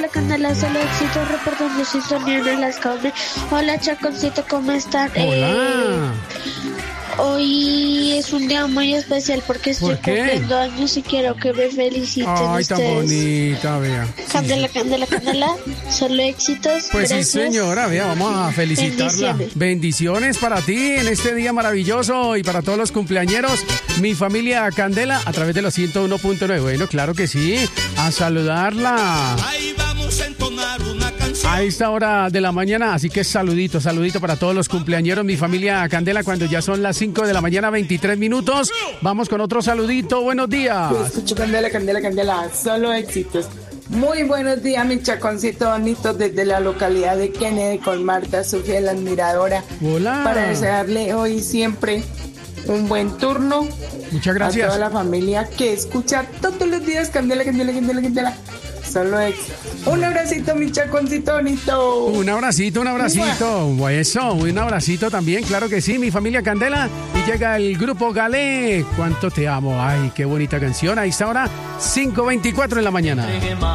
La Candela, solo éxitos, reportando sintonía en las Conde. Hola, Chaconcito, ¿cómo están? Hola. Hoy es un día muy especial porque estoy cumpliendo años y quiero que me feliciten. Ay, ustedes. tan bonita, vea. Candela, Candela, Candela, solo éxitos. Pues gracias. sí, señora, vea, vamos a felicitarla. Bendiciones para ti en este día maravilloso y para todos los cumpleañeros. Mi familia Candela a través de los 101.9. Bueno, claro que sí, a saludarla. Ahí vamos a entonar una canción. A esta hora de la mañana, así que saludito para todos los cumpleañeros, mi familia Candela, cuando ya son las 5 de la mañana, 23 minutos. Vamos con otro saludito, buenos días. Yo escucho Candela, Candela, Candela, solo éxitos. Muy buenos días, mi Chaconcito bonito, desde la localidad de Kennedy, con Marta, su fiel admiradora. Hola. Para desearle hoy y siempre un buen turno. Muchas gracias. A toda la familia que escucha todos los días Candela, Candela, Candela, Candela. Solo éxito. Un abracito, mi Chaconcito bonito. Un abracito. Eso, un abracito también, claro que sí, mi familia Candela. Y llega el grupo Galé. Cuánto te amo. Ay, qué bonita canción. A esta hora, 5:24 en la mañana.